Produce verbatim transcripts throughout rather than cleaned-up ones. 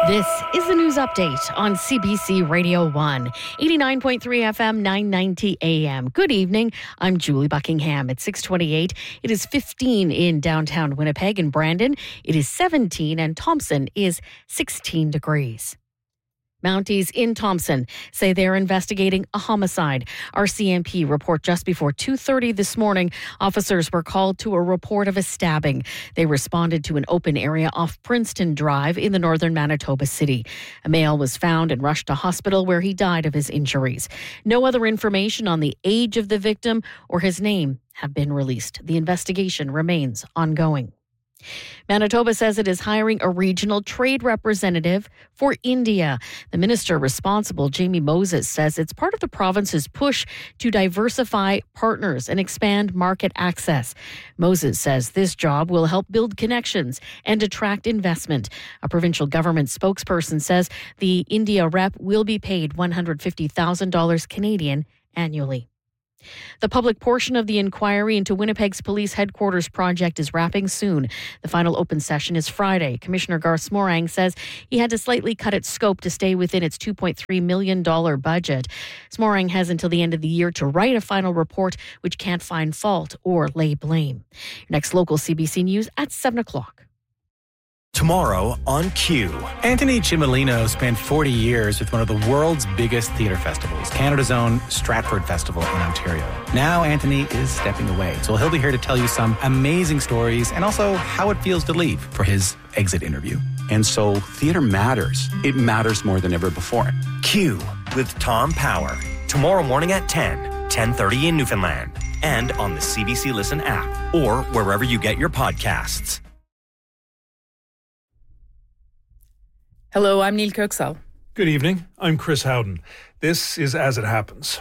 This is the news update on C B C Radio one, eighty-nine point three F M, nine ninety A M. Good evening. I'm Julie Buckingham. At six twenty-eight, it is fifteen in downtown Winnipeg and Brandon. It is seventeen, and Thompson is sixteen degrees. Mounties in Thompson say they're investigating a homicide. R C M P report just before two thirty this morning, officers were called to a report of a stabbing. They responded to an open area off Princeton Drive in the northern Manitoba city. A male was found and rushed to hospital where he died of his injuries. No other information on the age of the victim or his name have been released. The investigation remains ongoing. Manitoba says it is hiring a regional trade representative for India. The minister responsible, Jamie Moses, says it's part of the province's push to diversify partners and expand market access. Moses says this job will help build connections and attract investment. A provincial government spokesperson says the India rep will be paid one hundred fifty thousand dollars Canadian annually. The public portion of the inquiry into Winnipeg's police headquarters project is wrapping soon. The final open session is Friday. Commissioner Garth Smorang says he had to slightly cut its scope to stay within its two point three million dollars budget. Smorang has until the end of the year to write a final report which can't find fault or lay blame. Your next local C B C News at seven o'clock. Tomorrow on Q. Anthony Cimolino spent forty years with one of the world's biggest theatre festivals, Canada's own Stratford Festival in Ontario. Now Anthony is stepping away, so he'll be here to tell you some amazing stories and also how it feels to leave for his exit interview. And so theatre matters. It matters more than ever before. Q with Tom Power. Tomorrow morning at ten, ten thirty in Newfoundland. And on the C B C Listen app or wherever you get your podcasts. Hello, I'm Neil Kirksall. Good evening. I'm Chris Howden. This is As It Happens.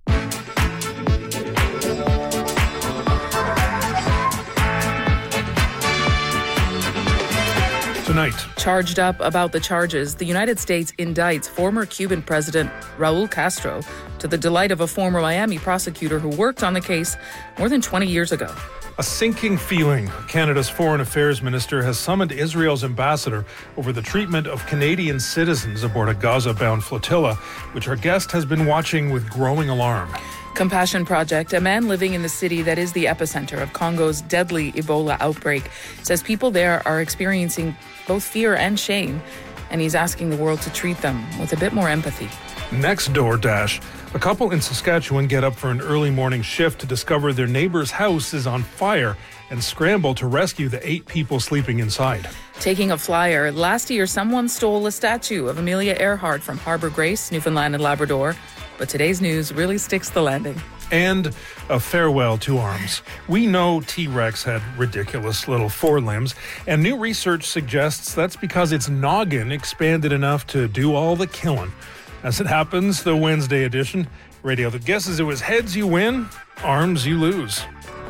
Tonight. Charged up about the charges, the United States indicts former Cuban President Raul Castro to the delight of a former Miami prosecutor who worked on the case more than twenty years ago. A sinking feeling. Canada's Foreign Affairs Minister has summoned Israel's ambassador over the treatment of Canadian citizens aboard a Gaza-bound flotilla, which our guest has been watching with growing alarm. Compassion Project, a man living in the city that is the epicenter of Congo's deadly Ebola outbreak, says people there are experiencing both fear and shame, and he's asking the world to treat them with a bit more empathy. Next door dash. A couple in Saskatchewan get up for an early morning shift to discover their neighbor's house is on fire and scramble to rescue the eight people sleeping inside. Taking a flyer, last year someone stole a statue of Amelia Earhart from Harbour Grace, Newfoundland and Labrador, but today's news really sticks the landing. And a farewell to arms. We know T-Rex had ridiculous little forelimbs, and new research suggests that's because its noggin expanded enough to do all the killing. As it happens, the Wednesday edition, radio that guesses it was heads you win, arms you lose.